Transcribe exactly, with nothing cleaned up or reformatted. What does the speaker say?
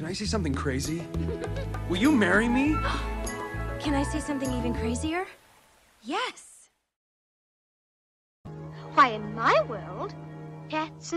I say something crazy? Will you marry me? Can I say something even crazier? Yes. Why, in my world, pets and